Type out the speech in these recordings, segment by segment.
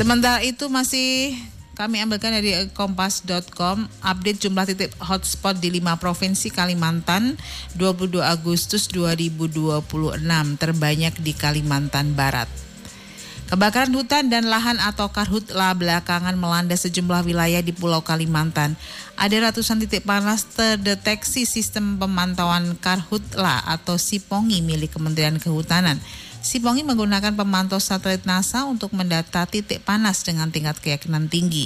Sementara itu masih kami ambilkan dari kompas.com, update jumlah titik hotspot di 5 provinsi Kalimantan 22 Agustus 2026, terbanyak di Kalimantan Barat. Kebakaran hutan dan lahan atau karhutla belakangan melanda sejumlah wilayah di Pulau Kalimantan. Ada ratusan titik panas terdeteksi sistem pemantauan karhutla atau SIPONGI milik Kementerian Kehutanan. SIPONGI menggunakan pemantau satelit NASA untuk mendata titik panas dengan tingkat keyakinan tinggi.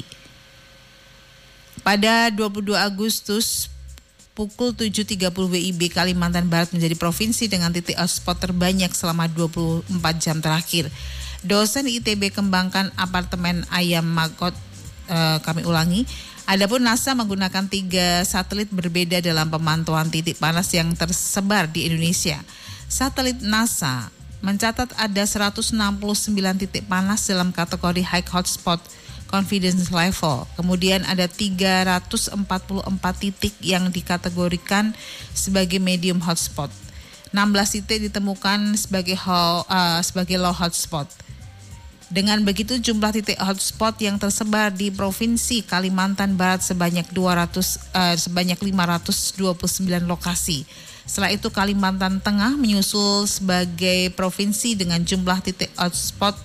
Pada 22 Agustus, pukul 7.30 WIB, Kalimantan Barat menjadi provinsi dengan titik hotspot terbanyak selama 24 jam terakhir. Dosen ITB kembangkan apartemen ayam Magot, Adapun NASA menggunakan 3 satelit berbeda dalam pemantauan titik panas yang tersebar di Indonesia. Satelit NASA mencatat ada 169 titik panas dalam kategori high hotspot confidence level. Kemudian ada 344 titik yang dikategorikan sebagai medium hotspot. 16 titik ditemukan sebagai low hotspot. Dengan begitu jumlah titik hotspot yang tersebar di Provinsi Kalimantan Barat sebanyak 529 lokasi. Setelah itu Kalimantan Tengah menyusul sebagai provinsi dengan jumlah titik hotspot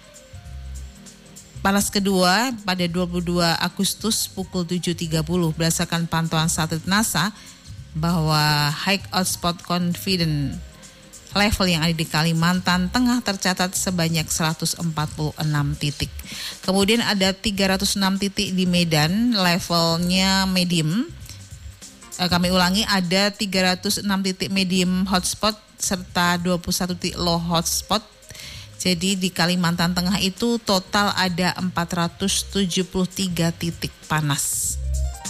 panas kedua pada 22 Agustus pukul 7.30 berdasarkan pantauan satelit NASA bahwa high hotspot confidence level yang ada di Kalimantan Tengah tercatat sebanyak 146 titik. Kemudian ada 306 titik di Medan, levelnya medium. Kami ulangi, ada 306 titik medium hotspot serta 21 titik low hotspot. Jadi di Kalimantan Tengah itu total ada 473 titik panas.